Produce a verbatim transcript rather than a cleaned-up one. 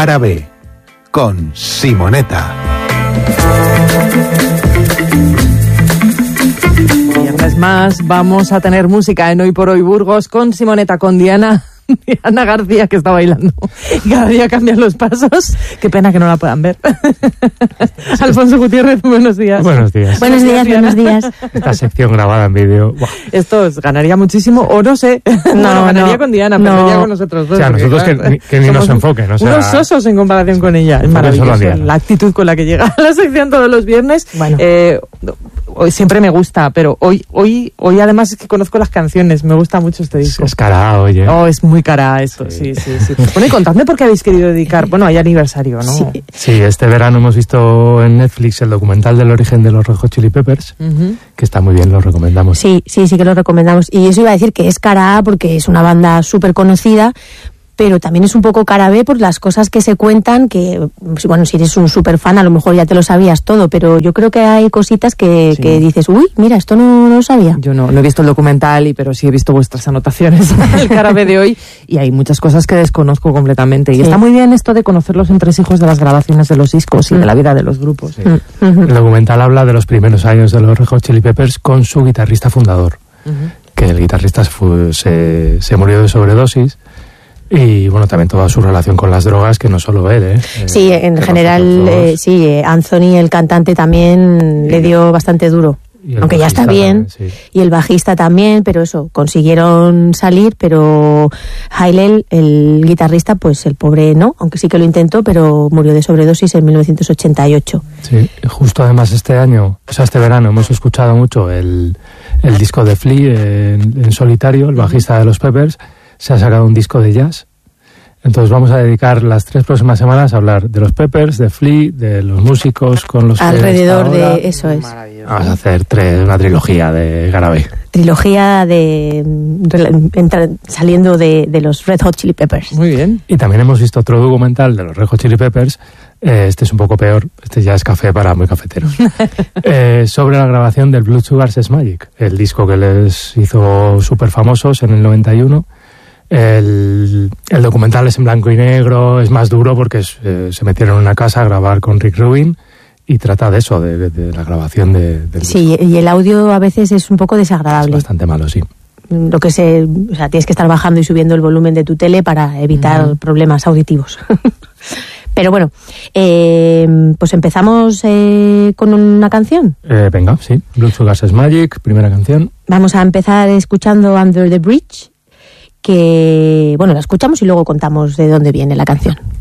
Cara B, con Simonetta. Viernes más, vamos a tener música en Hoy por Hoy Burgos con Simonetta, con Diana. Diana García, que está bailando. Cada día cambian los pasos. Qué pena que no la puedan ver. Alfonso Gutiérrez, buenos días. Buenos días. Buenos días, buenos días. Esta sección grabada en vídeo. Esto ganaría muchísimo, o no sé. No, no ganaría no, con Diana, no. perdería con nosotros dos. O sea, nosotros que, que, que ni nos enfoquen. O sea, unos sosos en comparación con ella. Es maravilloso la actitud con la que llega a la sección todos los viernes. Bueno. Eh, hoy siempre me gusta, pero hoy, hoy, hoy además es que conozco las canciones. Me gusta mucho este disco. Es cara, oye. Oh, es muy cara esto, sí, sí, sí. sí. Bueno, y contadme por qué habéis querido dedicar. Bueno, hay aniversario, ¿no? Sí. Sí, este verano hemos visto en Netflix el documental del origen de los Red Hot Chili Peppers, uh-huh. que está muy bien, lo recomendamos. Sí, sí, sí que lo recomendamos. Y eso iba a decir que es cara A porque es una banda súper conocida, pero también es un poco cara B por las cosas que se cuentan, que, bueno, si eres un súper fan a lo mejor ya te lo sabías todo, pero yo creo que hay cositas que, sí. que dices, uy, mira, esto no, no lo sabía. Yo no, no he visto el documental, y pero sí he visto vuestras anotaciones al cara B de hoy, y hay muchas cosas que desconozco completamente. Y sí. está muy bien esto de conocer los entresijos de las grabaciones de los discos y mm. de la vida de los grupos. Sí. Mm. El documental habla de los primeros años de los Red Hot Chili Peppers con su guitarrista fundador, uh-huh. que el guitarrista fue, se, se murió de sobredosis. Y bueno, también toda su relación con las drogas, que no solo él, ¿eh? Sí, en general, eh, sí, Anthony, el cantante, también sí. le dio bastante duro. Aunque ya está bien, también, sí. y el bajista también, pero eso, consiguieron salir, pero Hillel, el guitarrista, pues el pobre no, aunque sí que lo intentó, pero murió de sobredosis en mil novecientos ochenta y ocho. Sí, justo además este año, o sea, este verano hemos escuchado mucho el, el disco de Flea en, en solitario, el bajista de los Peppers. Se ha sacado un disco de jazz. Entonces vamos a dedicar las tres próximas semanas a hablar de los Peppers, de Flea, de los músicos con los alrededor que de eso es. Vamos a hacer tres, una trilogía de cara B. Trilogía de entra, saliendo de, de los Red Hot Chili Peppers. Muy bien. Y también hemos visto otro documental de los Red Hot Chili Peppers. Eh, este es un poco peor. Este ya es café para muy cafeteros. eh, sobre la grabación del Blood Sugar Sex Magic, el disco que les hizo súper famosos en el noventa y uno. El, el documental es en blanco y negro, es más duro porque es, eh, se metieron en una casa a grabar con Rick Rubin y trata de eso, de, de, de la grabación de, del Sí, disco. Y el audio a veces es un poco desagradable. Es bastante malo, sí. Lo que se, o sea, tienes que estar bajando y subiendo el volumen de tu tele para evitar uh-huh. problemas auditivos. Pero bueno, eh, pues empezamos eh, con una canción. Eh, venga, sí, Blood Sugar Sex Magic, primera canción. Vamos a empezar escuchando Under the Bridge, que, bueno, la escuchamos y luego contamos de dónde viene la canción.